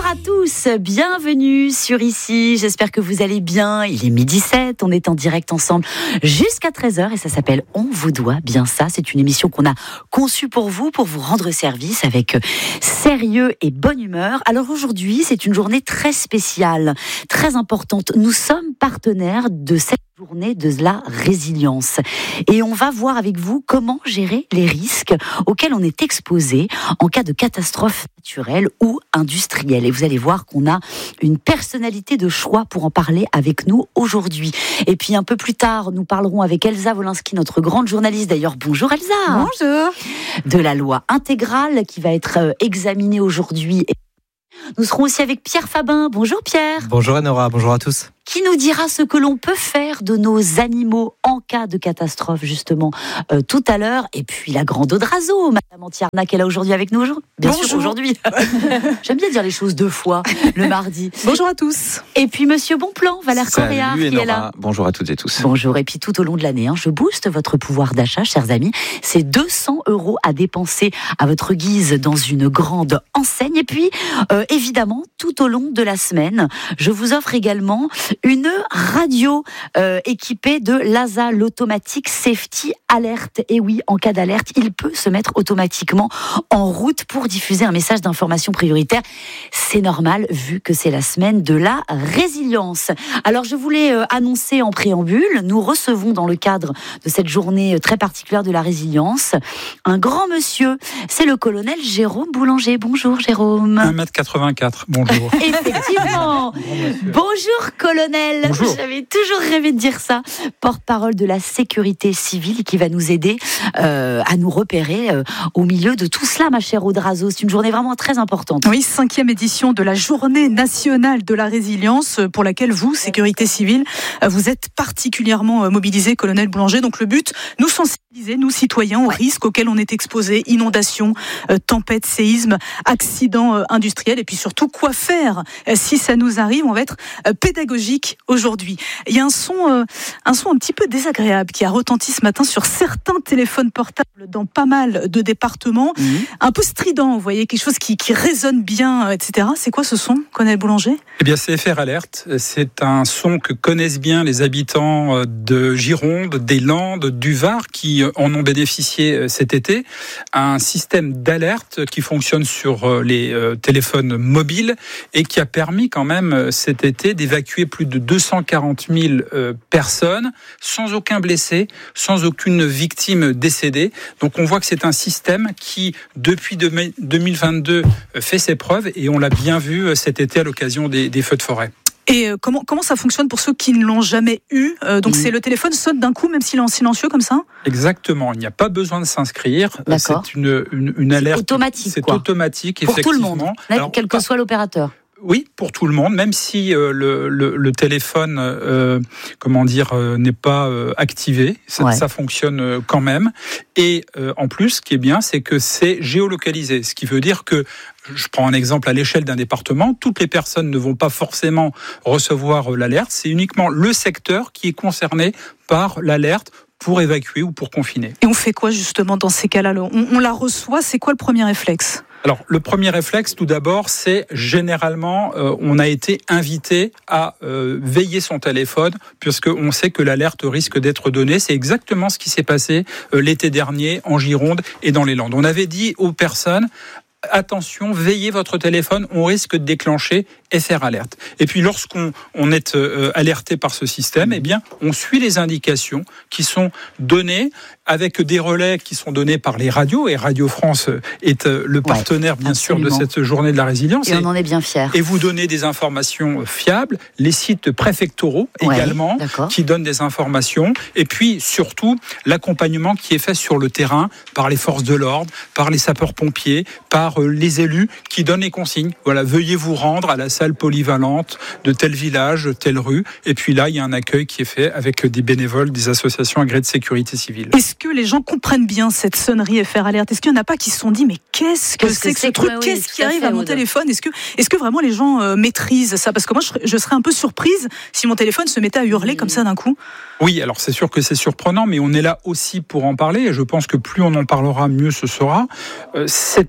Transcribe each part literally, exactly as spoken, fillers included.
à tous, bienvenue sur Ici, j'espère que vous allez bien, il est midi sept, on est en direct ensemble jusqu'à treize heures et ça s'appelle On vous doit bien ça, c'est une émission qu'on a conçue pour vous, pour vous rendre service avec sérieux et bonne humeur. Alors aujourd'hui, c'est une journée très spéciale, très importante, nous sommes partenaires de cette journée de la résilience et on va voir avec vous comment gérer les risques auxquels on est exposé en cas de catastrophe naturelle ou industrielle. Et vous allez voir qu'on a une personnalité de choix pour en parler avec nous aujourd'hui. Et puis un peu plus tard, nous parlerons avec Elsa Wolinski, notre grande journaliste. D'ailleurs, bonjour Elsa. Bonjour. De la loi intégrale qui va être examinée aujourd'hui. Nous serons aussi avec Pierre Fabin. Bonjour Pierre. Bonjour Anora, bonjour à tous. Qui nous dira ce que l'on peut faire de nos animaux en cas de catastrophe, justement, euh, tout à l'heure. Et puis la grande Odrazo, Madame Antiarna, qui est là aujourd'hui avec nous. Bien Bonjour. sûr, aujourd'hui. J'aime bien dire les choses deux fois, le mardi. Bonjour à tous. Et puis Monsieur Bonplan, Valère Correa, qui est là. Bonjour à toutes et tous. Bonjour. Et puis tout au long de l'année, hein, je booste votre pouvoir d'achat, chers amis. C'est deux cents euros à dépenser à votre guise dans une grande enseigne. Et puis, euh, évidemment, tout au long de la semaine, je vous offre également une radio euh, équipée de l'A S A, l'Automatic Safety Alert. Et oui, en cas d'alerte, il peut se mettre automatiquement en route pour diffuser un message d'information prioritaire. C'est normal, vu que c'est la semaine de la résilience. Alors, je voulais euh, annoncer en préambule, nous recevons dans le cadre de cette journée très particulière de la résilience, un grand monsieur, c'est le colonel Jérôme Boulanger. Bonjour Jérôme. un mètre quatre-vingt-quatre, bonjour. Effectivement. Bonjour colonel. Bonjour. J'avais toujours rêvé de dire ça. Porte-parole de la sécurité civile qui va nous aider euh, à nous repérer euh, au milieu de tout cela, ma chère Odrazo. C'est une journée vraiment très importante. Oui, cinquième édition de la Journée nationale de la résilience pour laquelle vous, sécurité civile, vous êtes particulièrement mobilisés, colonel Boulanger. Donc le but, nous sensibiliser, nous citoyens, aux ouais. risques auxquels on est exposés, inondations, euh, tempêtes, séismes, accidents euh, industriels et puis surtout quoi faire euh, si ça nous arrive. On va être euh, pédagogique aujourd'hui. Il y a un son, euh, un son un petit peu désagréable qui a retenti ce matin sur certains téléphones portables dans pas mal de départements. Mmh. Un peu strident, vous voyez, quelque chose qui, qui résonne bien, et cetera. C'est quoi ce son, colonel Boulanger ? Eh bien, c'est F R Alert. C'est un son que connaissent bien les habitants de Gironde, des Landes, du Var, qui en ont bénéficié cet été. Un système d'alerte qui fonctionne sur les téléphones mobiles et qui a permis quand même cet été d'évacuer plus de deux cent quarante mille personnes sans aucun blessé, sans aucune victime décédée. Donc on voit que c'est un système qui, depuis deux mille vingt-deux, fait ses preuves et on l'a bien vu cet été à l'occasion des, des feux de forêt. Et euh, comment, comment ça fonctionne pour ceux qui ne l'ont jamais eu euh, Donc mmh. c'est le téléphone sonne d'un coup, même s'il est en silencieux comme ça ? Exactement, il n'y a pas besoin de s'inscrire. D'accord. C'est une, une, une alerte. C'est automatique. C'est quoi. automatique, pour effectivement. Pour tout le monde, Alors, quel que soit l'opérateur. Oui, pour tout le monde, même si euh, le, le, le téléphone, euh, comment dire, euh, n'est pas euh, activé, ça, ouais. ça fonctionne euh, quand même. Et euh, en plus, ce qui est bien, c'est que c'est géolocalisé, ce qui veut dire que, je prends un exemple à l'échelle d'un département, toutes les personnes ne vont pas forcément recevoir euh, l'alerte, c'est uniquement le secteur qui est concerné par l'alerte pour évacuer ou pour confiner. Et on fait quoi justement dans ces cas-là ? on, on la reçoit, c'est quoi le premier réflexe ? Alors, le premier réflexe, tout d'abord, c'est généralement, euh, on a été invité à euh, veiller son téléphone, puisqu'on sait que l'alerte risque d'être donnée. C'est exactement ce qui s'est passé euh, l'été dernier en Gironde et dans les Landes. On avait dit aux personnes, attention, veillez votre téléphone, on risque de déclencher F R Alert. Et puis lorsqu'on on est euh, alerté par ce système, eh bien, on suit les indications qui sont données avec des relais qui sont donnés par les radios, et Radio France est euh, le partenaire, ouais, bien absolument. sûr, de cette journée de la résilience. Et, et on en est bien fiers. Et vous donnez des informations fiables, les sites préfectoraux ouais, également, d'accord. qui donnent des informations, et puis surtout l'accompagnement qui est fait sur le terrain par les forces de l'ordre, par les sapeurs-pompiers, par les élus qui donnent les consignes. Voilà, veuillez vous rendre à la salle polyvalente de tel village, telle rue. Et puis là, il y a un accueil qui est fait avec des bénévoles, des associations agréées de sécurité civile. Est-ce que les gens comprennent bien cette sonnerie F R Alert ? Est-ce qu'il n'y en a pas qui se sont dit, mais qu'est-ce que qu'est-ce c'est que, que ce truc ? Oui, qu'est-ce qui arrive à, à mon téléphone ? Est-ce que, est-ce que vraiment les gens euh, maîtrisent ça ? Parce que moi, je, je serais un peu surprise si mon téléphone se mettait à hurler mmh. comme ça d'un coup. Oui, alors c'est sûr que c'est surprenant, mais on est là aussi pour en parler. Et je pense que plus on en parlera, mieux ce sera. Euh, cet été,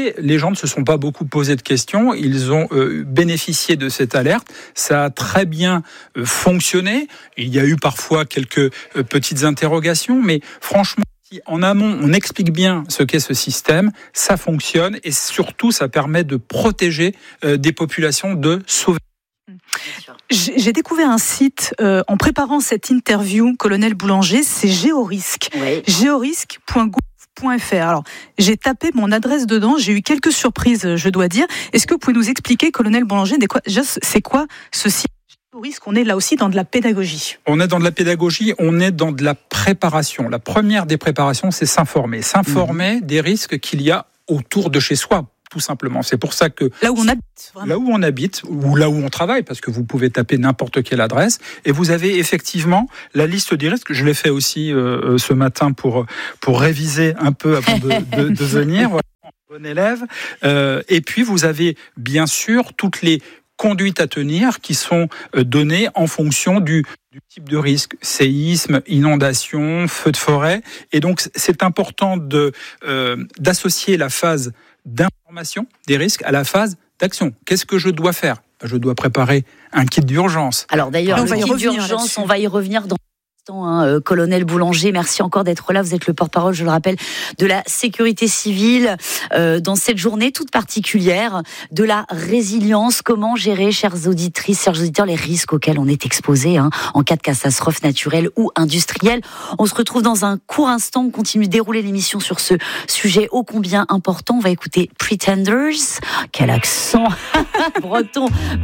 réalité, les gens ne se sont pas beaucoup posé de questions. Ils ont euh, bénéficié de cette alerte. Ça a très bien euh, fonctionné. Il y a eu parfois quelques euh, petites interrogations, mais franchement, si en amont, on explique bien ce qu'est ce système, ça fonctionne et surtout, ça permet de protéger euh, des populations, de sauver. J'ai découvert un site euh, en préparant cette interview, colonel Boulanger, c'est Géorisque. Oui. géorisque point gouv point f r. Alors, j'ai tapé mon adresse dedans, j'ai eu quelques surprises, je dois dire. Est-ce que vous pouvez nous expliquer, colonel Boulanger, c'est quoi ce site Géorisque? On est là aussi dans de la pédagogie. On est dans de la pédagogie, on est dans de la préparation. La première des préparations, c'est s'informer. S'informer mmh. des risques qu'il y a autour de chez soi. Tout simplement. C'est pour ça que... Là où on habite. Vraiment. Là où on habite, ou là où on travaille, parce que vous pouvez taper n'importe quelle adresse, et vous avez effectivement la liste des risques. Je l'ai fait aussi euh, ce matin pour, pour réviser un peu avant de, de, de venir. Voilà, bon élève. Euh, et puis, vous avez bien sûr toutes les conduites à tenir qui sont données en fonction du, du type de risque, séisme, inondation, feu de forêt. Et donc, c'est important de, euh, d'associer la phase d'information des risques à la phase d'action. Qu'est-ce que je dois faire ? Je dois préparer un kit d'urgence. Alors d'ailleurs, le kit d'urgence, on va y revenir dans Hein, euh, colonel Boulanger, merci encore d'être là. Vous êtes le porte-parole, je le rappelle, de la sécurité civile euh, dans cette journée toute particulière de la résilience. Comment gérer, chères auditrices, chers auditeurs, les risques auxquels on est exposé hein, en cas de catastrophe naturelle ou industrielle. On se retrouve dans un court instant. On continue de dérouler l'émission sur ce sujet ô combien important. On va écouter Pretenders. Quel accent breton.